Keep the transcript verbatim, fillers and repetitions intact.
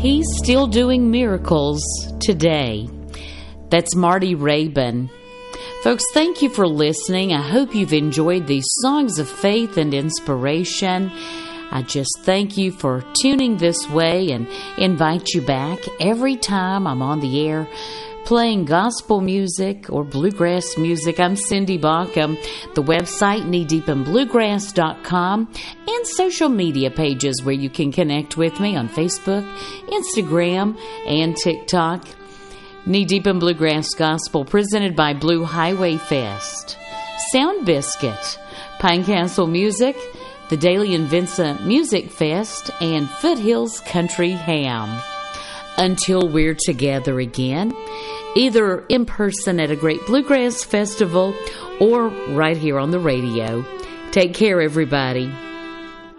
He's still doing miracles today. That's Marty Raybon. Folks, thank you for listening. I hope you've enjoyed these songs of faith and inspiration. I just thank you for tuning this way and invite you back every time I'm on the air playing gospel music or bluegrass music. I'm Cindy Bauckham. The website, knee deep in bluegrass dot com, and social media pages where you can connect with me on Facebook, Instagram, and TikTok. Knee Deep in Bluegrass Gospel, presented by Blue Highway Fest, Sound Biscuit, Pine Castle Music, the Daly and Vincent Music Fest, and Foothills Country Ham. Until we're together again, either in person at a great bluegrass festival or right here on the radio. Take care, everybody.